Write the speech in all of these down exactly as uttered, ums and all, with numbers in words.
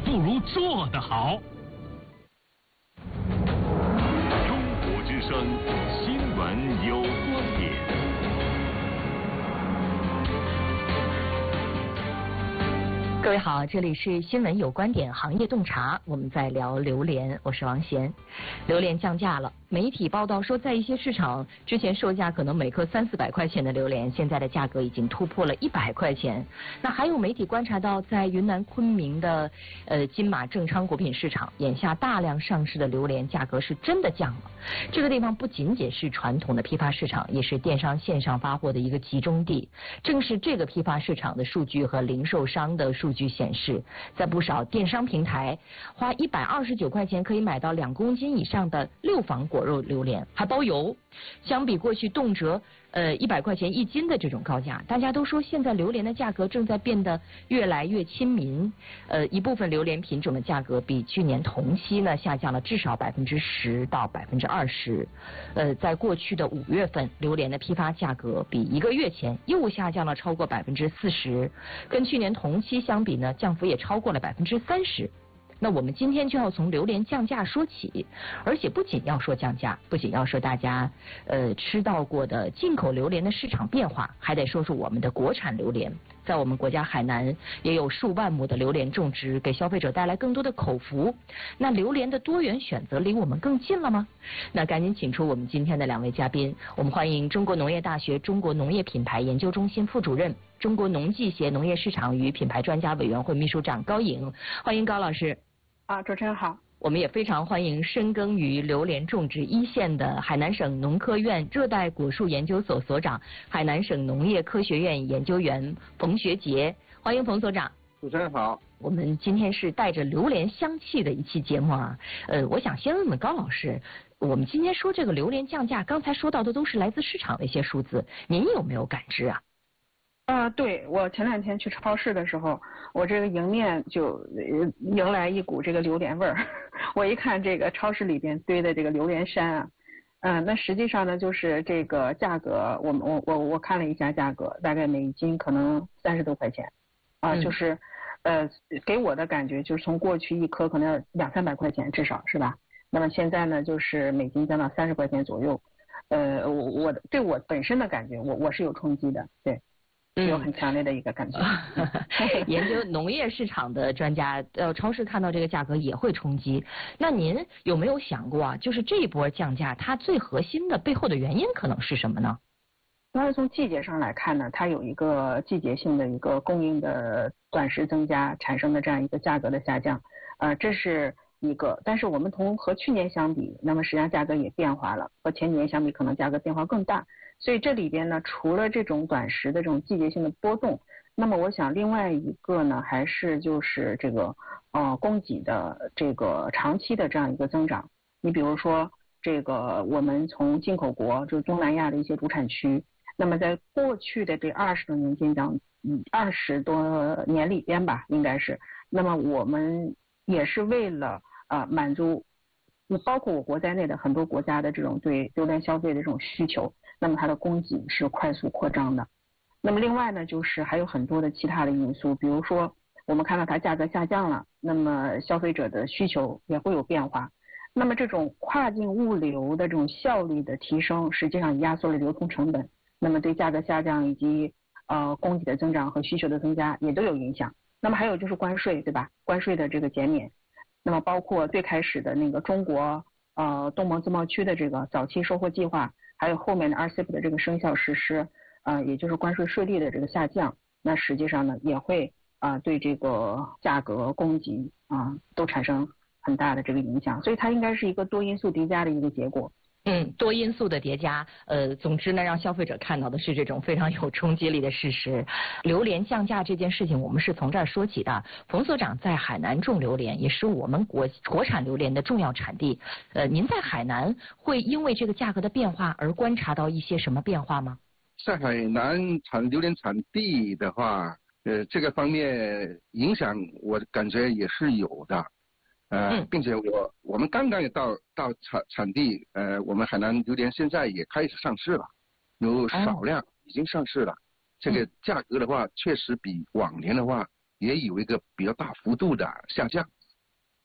不如做得好。 中国之声新闻有观点。 各位好，这里是新闻有观点行业洞察，我们在聊榴莲，我是王贤。榴莲降价了，媒体报道说，在一些市场，之前售价可能每颗三四百块钱的榴莲，现在的价格已经突破了一百块钱。那还有媒体观察到，在云南昆明的呃金马正昌果品市场，眼下大量上市的榴莲价格是真的降了。这个地方不仅仅是传统的批发市场，也是电商线上发货的一个集中地。正是这个批发市场的数据和零售商的数据显示，在不少电商平台，花一百二十九块钱可以买到两公斤以上的六房果肉榴莲，还包邮。相比过去动辄呃一百块钱一斤的这种高价，大家都说现在榴莲的价格正在变得越来越亲民。呃，一部分榴莲品种的价格比去年同期呢下降了至少百分之十到百分之二十。呃，在过去的五月份，榴莲的批发价格比一个月前又下降了超过百分之四十，跟去年同期相比呢，降幅也超过了百分之三十。那我们今天就要从榴莲降价说起，而且不仅要说降价，不仅要说大家呃吃到过的进口榴莲的市场变化，还得说说我们的国产榴莲。在我们国家海南也有数万亩的榴莲种植，给消费者带来更多的口福。那榴莲的多元选择离我们更近了吗？那赶紧请出我们今天的两位嘉宾，我们欢迎中国农业大学中国农业品牌研究中心副主任、中国农技协农业市场与品牌专家委员会秘书长高颖，欢迎高老师。 啊，主持人好。 我们也非常欢迎深耕于榴莲种植一线的海南省农科院热带果树研究所所长、海南省农业科学院研究员冯学杰，欢迎冯所长。 主持人好。 我们今天是带着榴莲香气的一期节目啊，呃，我想先问问高老师，我们今天说这个榴莲降价，刚才说到的都是来自市场的一些数字，您有没有感知啊？ 啊、呃，对，我前两天去超市的时候，我这个迎面就迎来一股这个榴莲味儿。我一看这个超市里边堆的这个榴莲山啊，嗯、呃，那实际上呢，就是这个价格，我我我我看了一下价格，大概每斤可能三十多块钱，啊、呃嗯，就是，呃，给我的感觉就是从过去一颗可能要两三百块钱至少是吧？那么现在呢，就是每斤降到三十块钱左右，呃，我我对我本身的感觉，我我是有冲击的，对。有很强烈的一个感觉。 嗯、研究农业市场的专家，呃，超市看到这个价格也会冲击。那您有没有想过啊？就是这一波降价，它最核心的背后的原因可能是什么呢？ 当然，从季节上来看呢，它有一个季节性的一个供应的短时增加产生的这样一个价格的下降，呃，这是一个。但是我们从和去年相比，那么实际上价格也变化了，和前几年相比，可能价格变化更大。所以这里边呢，除了这种短时的这种季节性的波动，那么我想另外一个呢，还是就是这个呃供给的这个长期的这样一个增长。你比如说这个我们从进口国，就是东南亚的一些主产区，那么在过去的这二十多年间讲，嗯，二十多年里边吧，应该是，那么我们也是为了啊、呃、满足，包括我国在内的很多国家的这种对榴莲消费的这种需求。那么它的供给是快速扩张的。那么另外呢，就是还有很多的其他的因素，比如说我们看到它价格下降了，那么消费者的需求也会有变化。那么这种跨境物流的这种效率的提升，实际上压缩了流通成本，那么对价格下降以及呃供给的增长和需求的增加也都有影响。那么还有就是关税，对吧？关税的这个减免，那么包括最开始的那个中国呃东盟自贸区的这个早期收获计划。还有后面的 R C E P 的这个生效实施，呃，也就是关税税率的这个下降，那实际上呢也会啊、呃、对这个价格供给啊、呃、都产生很大的这个影响，所以它应该是一个多因素叠加的一个结果。 嗯，多因素的叠加，呃，总之呢，让消费者看到的是这种非常有冲击力的事实。榴莲降价这件事情，我们是从这儿说起的。冯所长在海南种榴莲，也是我们国国产榴莲的重要产地。呃，您在海南会因为这个价格的变化而观察到一些什么变化吗？ 在海南产榴莲产地的话，呃，这个方面影响我感觉也是有的。呃，并且我我们刚刚也到到产产地，呃，我们海南榴莲现在也开始上市了，有少量已经上市了。这个价格的话，确实比往年的话也有一个比较大幅度的下降。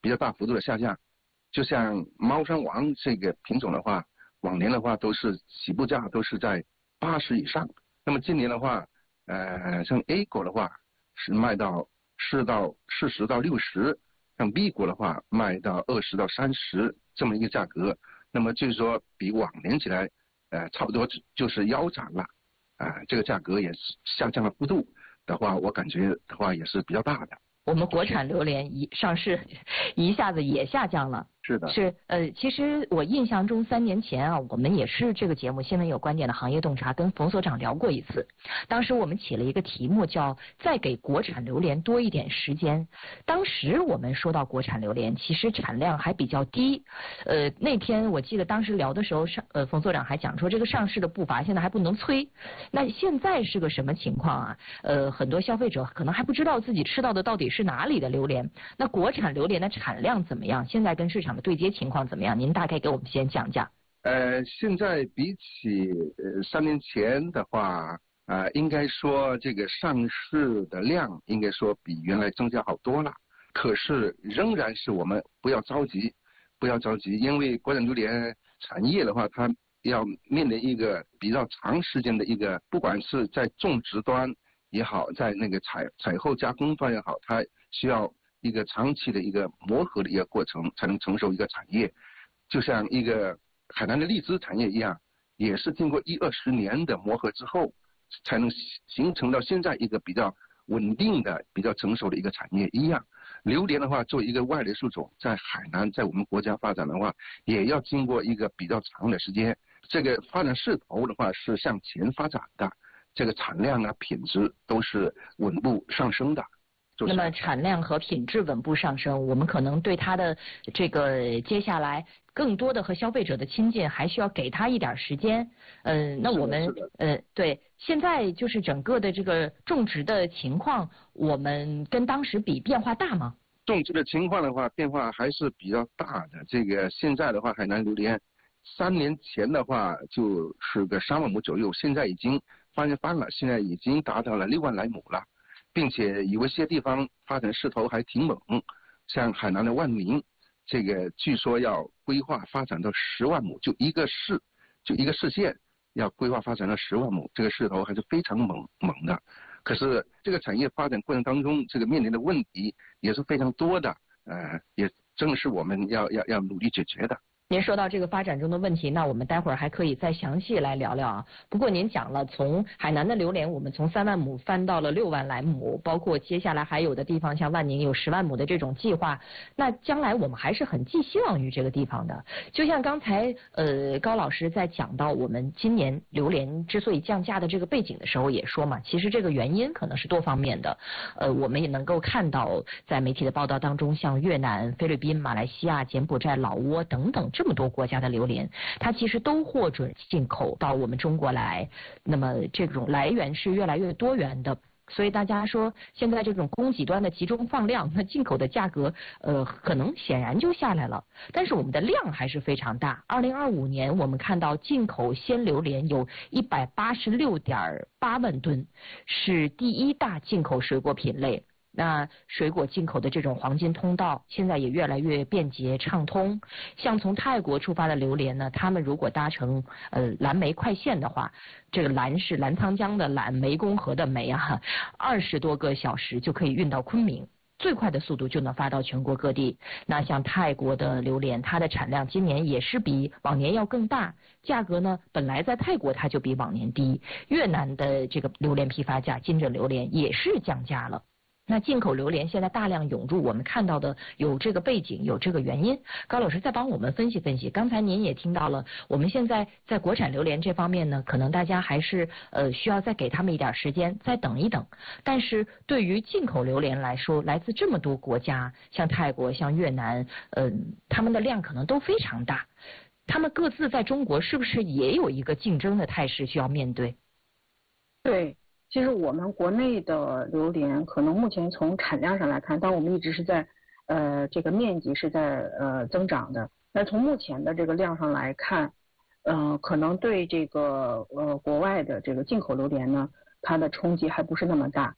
比较大幅度的下降。就像猫山王这个品种的话，往年的话都是起步价都是在八十以上，那么今年的话，呃，像 A 果的话是卖到四到四十到六十，像 B 果的话卖到二十到三十这么一个价格，那么就是说比往年起来，呃，差不多就是腰斩了，啊、呃，这个价格也是下降的幅度的话，我感觉的话也是比较大的。 我们国产榴莲一上市，一下子也下降了。 是的， 是呃，其实我印象中三年前啊，我们也是这个节目《新闻有观点》的行业洞察跟冯所长聊过一次。当时我们起了一个题目叫“再给国产榴莲多一点时间”。当时我们说到国产榴莲，其实产量还比较低。呃，那天我记得当时聊的时候，上呃冯所长还讲说，这个上市的步伐现在还不能催。那现在是个什么情况啊？呃，很多消费者可能还不知道自己吃到的到底是哪里的榴莲。那国产榴莲的产量怎么样？现在跟市场的对接情况怎么样？您大概给我们先讲讲。 呃，现在比起呃三年前的话，啊、呃，应该说这个上市的量应该说比原来增加好多了。可是仍然是我们不要着急，不要着急，因为国产榴莲产业的话，它要面临一个比较长时间的一个，不管是在种植端也好，在那个采采后加工端也好，它需要一个长期的一个磨合的一个过程，才能承受一个产业。就像一个海南的荔枝产业一样，也是经过一二十年的磨合之后，才能形成到现在一个比较稳定的、比较成熟的一个产业一样。榴莲的话，作为一个外来树种，在海南，在我们国家发展的话，也要经过一个比较长的时间。这个发展势头的话是向前发展的，这个产量啊、品质都是稳步上升的。 那么产量和品质稳步上升，我们可能对它的这个接下来更多的和消费者的亲近，还需要给它一点时间。嗯、呃，那我们呃对现在就是整个的这个种植的情况，我们跟当时比变化大吗？ 种植的情况的话，变化还是比较大的。这个现在的话，海南榴莲三年前的话就是个三万亩左右，现在已经翻一番了，现在已经达到了六万来亩了。并且有一些地方发展势头还挺猛，像海南的万宁，这个据说要规划发展到十万亩，就一个市，就一个市县要规划发展到十万亩，这个势头还是非常猛猛的。可是这个产业发展过程当中，这个面临的问题也是非常多的，呃，也正是我们要要要努力解决的。 您说到这个发展中的问题，那我们待会儿还可以再详细来聊聊啊。不过您讲了，从海南的榴莲，我们从三万亩翻到了六万来亩，包括接下来还有的地方像万宁有十万亩的这种计划。那将来我们还是很寄希望于这个地方的。就像刚才呃高老师在讲到我们今年榴莲之所以降价的这个背景的时候也说嘛，其实这个原因可能是多方面的。呃，我们也能够看到在媒体的报道当中，像越南、菲律宾、马来西亚、柬埔寨、老挝等等这么多国家的榴莲，它其实都获准进口到我们中国来。那么这种来源是越来越多元的，所以大家说现在这种供给端的集中放量，那进口的价格呃可能显然就下来了。但是我们的量还是非常大。二零二五年我们看到进口鲜榴莲有一百八十六点八万吨，是第一大进口水果品类。那水果进口的这种黄金通道现在也越来越便捷畅通。像从泰国出发的榴莲呢，他们如果搭乘呃蓝莓快线的话，这个蓝是澜沧江的蓝，湄公河的湄啊，二十多个小时就可以运到昆明，最快的速度就能发到全国各地。那像泰国的榴莲，它的产量今年也是比往年要更大，价格呢本来在泰国它就比往年低。越南的这个榴莲批发价金枕榴莲也是降价了。那进口榴莲现在大量涌入，我们看到的有这个背景，有这个原因。高老师再帮我们分析分析。刚才您也听到了，我们现在在国产榴莲这方面呢，可能大家还是呃需要再给他们一点时间，再等一等。但是对于进口榴莲来说，来自这么多国家，像泰国、像越南，嗯、呃，他们的量可能都非常大。他们各自在中国是不是也有一个竞争的态势需要面对？ 对。其实我们国内的榴莲可能目前从产量上来看，但我们一直是在呃这个面积是在呃增长的。那从目前的这个量上来看，呃可能对这个呃国外的这个进口榴莲呢，它的冲击还不是那么大。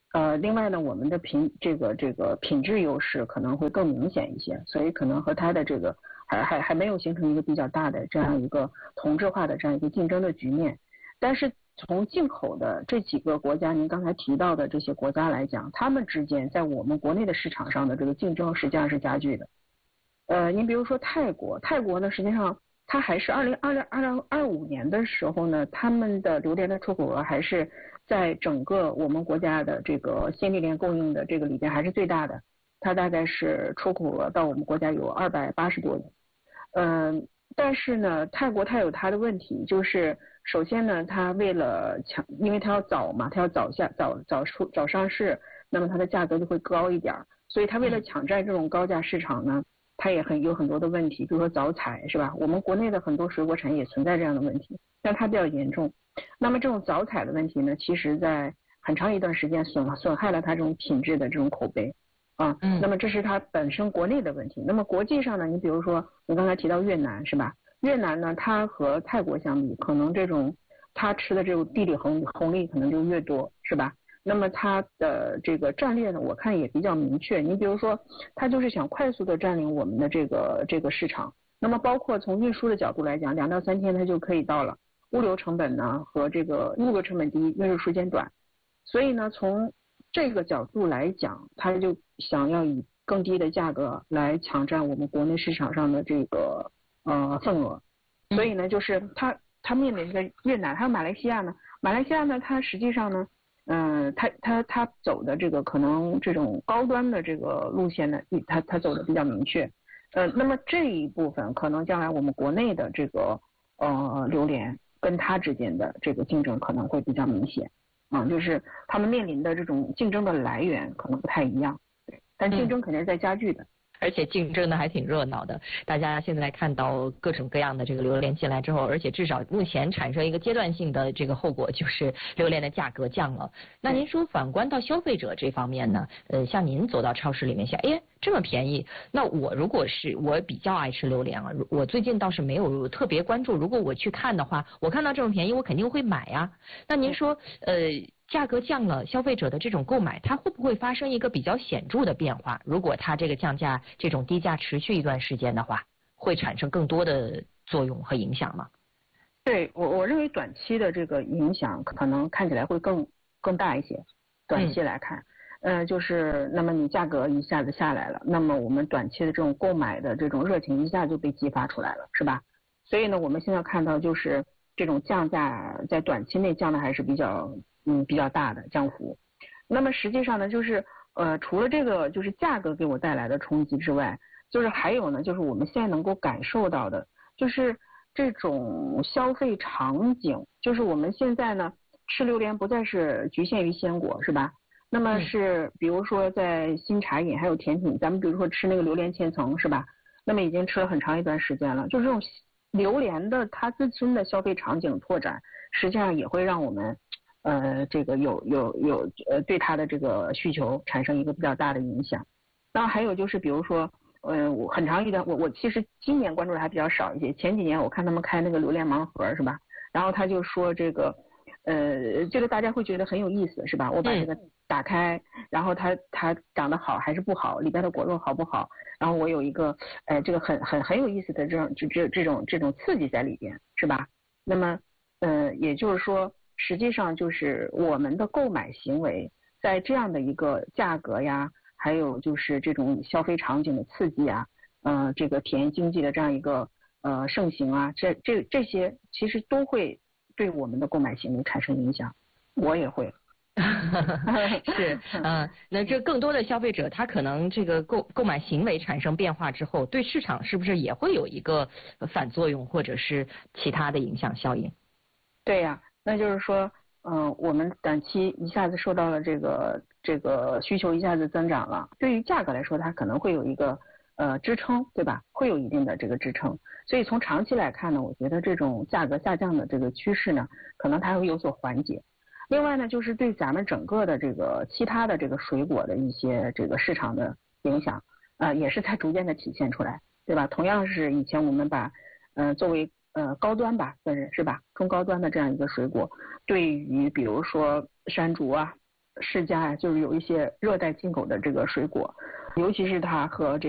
呃，另外呢，我们的品这个这个品质优势可能会更明显一些，所以可能和它的这个还还还没有形成一个比较大的这样一个同质化的这样一个竞争的局面。但是从进口的这几个国家，您刚才提到的这些国家来讲，他们之间在我们国内的市场上的这个竞争实际上是加剧的。呃，您比如说泰国，泰国呢实际上它还是二零二零二零二五年的时候呢，他们的榴莲的出口额还是在整个我们国家的这个鲜榴莲供应的这个里边还是最大的，它大概是出口额到我们国家有二百八十多亿。嗯、呃，但是呢，泰国它有它的问题，就是首先呢，它为了抢，因为它要早嘛，它要早下早早出早上市，那么它的价格就会高一点，所以它为了抢占这种高价市场呢，它也很有很多的问题，比如说早采是吧？我们国内的很多水果产业也存在这样的问题，但它比较严重。那么这种早采的问题呢，其实在很长一段时间损损害了它这种品质的这种口碑啊。嗯。那么这是它本身国内的问题。那么国际上呢，你比如说你刚才提到越南是吧？越南呢，它和泰国相比，可能这种它吃的这种地理红红利可能就越多是吧？那么它的这个战略呢，我看也比较明确。你比如说，它就是想快速的占领我们的这个这个市场。那么包括从运输的角度来讲，两到三天它就可以到了。物流成本呢和这个物流成本低，运输时间短。所以呢，从这个角度来讲，它就想要以更低的价格来抢占我们国内市场上的这个呃份额。所以呢，就是它它面临着越南还有马来西亚呢，马来西亚呢，它实际上呢。嗯、呃，他他他走的这个可能这种高端的这个路线呢，他他走的比较明确。呃，那么这一部分可能将来我们国内的这个呃榴莲跟它之间的这个竞争可能会比较明显啊、嗯，就是他们面临的这种竞争的来源可能不太一样，对，但竞争肯定是在加剧的。 嗯，而且竞争的还挺热闹的，大家现在看到各种各样的这个榴莲进来之后，而且至少目前产生一个阶段性的这个后果，就是榴莲的价格降了。那您说反观到消费者这方面呢？呃，像您走到超市里面想，哎，这么便宜，那我如果是我比较爱吃榴莲啊，我最近倒是没有特别关注，如果我去看的话，我看到这么便宜，我肯定会买呀。那您说，呃。价格降了，消费者的这种购买，它会不会发生一个比较显著的变化？如果它这个降价这种低价持续一段时间的话，会产生更多的作用和影响吗？ 对，我我认为短期的这个影响可能看起来会更更大一些。短期来看，嗯、呃，就是那么你价格一下子下来了，那么我们短期的这种购买的这种热情一下就被激发出来了，是吧？所以呢，我们现在看到就是这种降价在短期内降的还是比较。嗯，比较大的降幅。那么实际上呢，就是呃，除了这个就是价格给我带来的冲击之外，就是还有呢，就是我们现在能够感受到的，就是这种消费场景，就是我们现在呢吃榴莲不再是局限于鲜果，是吧？那么是比如说在新茶饮还有甜品，咱们比如说吃那个榴莲千层，是吧？那么已经吃了很长一段时间了，就这种榴莲的它自身的消费场景拓展，实际上也会让我们。呃，这个有有有呃，对它的这个需求产生一个比较大的影响。那还有就是，比如说，呃，我很长一段，我我其实今年关注的还比较少一些。前几年我看他们开那个榴莲盲盒，是吧？然后他就说这个，呃，这个大家会觉得很有意思，是吧？我把这个打开，然后它它长得好还是不好，里边的果肉好不好？然后我有一个，呃，这个很很很有意思的这种这这这种这种刺激在里边，是吧？那么，呃，也就是说。实际上就是我们的购买行为，在这样的一个价格呀，还有就是这种消费场景的刺激啊，呃，这个体验经济的这样一个呃盛行啊，这这这些其实都会对我们的购买行为产生影响，我也会。 是，嗯、呃，那这更多的消费者，他可能这个购购买行为产生变化之后，对市场是不是也会有一个反作用，或者是其他的影响效应？ 对呀、啊。那就是说，嗯、呃，我们短期一下子受到了这个这个需求一下子增长了，对于价格来说，它可能会有一个呃支撑，对吧？会有一定的这个支撑。所以从长期来看呢，我觉得这种价格下降的这个趋势呢，可能它会有所缓解。另外呢，就是对咱们整个的这个其他的这个水果的一些这个市场的影响，呃，也是在逐渐的体现出来，对吧？同样是以前我们把呃作为呃，高端吧，算是是吧？中高端的这样一个水果，对于比如说山竹啊， 世家就是有一些热带进口的这个水果，尤其是它和这